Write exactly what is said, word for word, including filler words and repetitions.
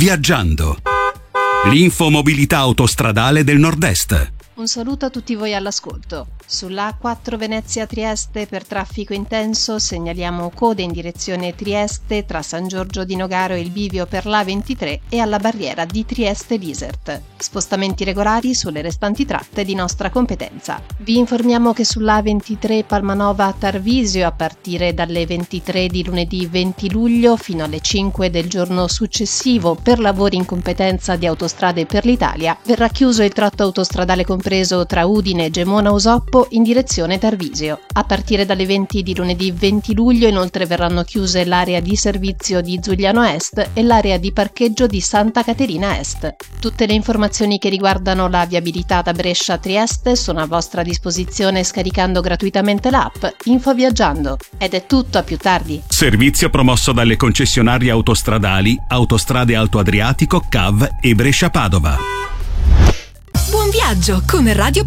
Viaggiando. L'info mobilità autostradale del Nord-Est. Un saluto a tutti voi all'ascolto. Sulla A quattro Venezia-Trieste per traffico intenso segnaliamo code in direzione Trieste tra San Giorgio di Nogaro e il bivio per l'A ventitré e alla barriera di Trieste-Lisert. Spostamenti regolari sulle restanti tratte di nostra competenza. Vi informiamo che sull'A ventitré Palmanova-Tarvisio a partire dalle ventitré di lunedì venti luglio fino alle cinque del giorno successivo per lavori in competenza di Autostrade per l'Italia verrà chiuso il tratto autostradale compreso tra Udine e Gemona Usoppo in direzione Tarvisio. A partire dalle venti di lunedì venti luglio inoltre verranno chiuse l'area di servizio di Giuliano Est e l'area di parcheggio di Santa Caterina Est. Tutte le informazioni che riguardano la viabilità da Brescia a Trieste sono a vostra disposizione scaricando gratuitamente l'app Info Viaggiando. Ed è tutto, a più tardi. Servizio promosso dalle concessionarie autostradali Autostrade Alto Adriatico, C A V e Brescia Padova. Buon viaggio con Radio